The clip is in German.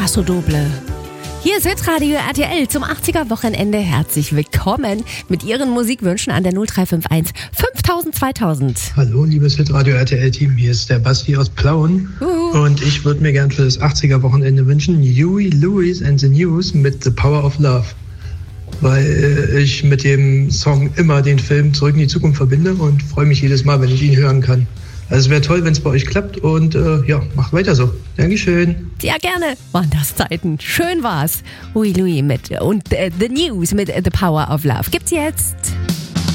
Paso Doble. Hier ist Hitradio RTL zum 80er-Wochenende. Herzlich willkommen mit Ihren Musikwünschen an der 0351 5000 2000. Hallo, liebes Hitradio RTL-Team, hier ist der Basti aus Plauen. Und ich würde mir gern für das 80er-Wochenende wünschen Huey Lewis and the News mit The Power of Love. Weil ich mit dem Song immer den Film Zurück in die Zukunft verbinde und freue mich jedes Mal, wenn ich ihn hören kann. Also es wäre toll, wenn es bei euch klappt und macht weiter so. Dankeschön. Ja, gerne. Waren das Zeiten. Schön war's. Huey Lewis und The News mit The Power of Love. Gibt's jetzt.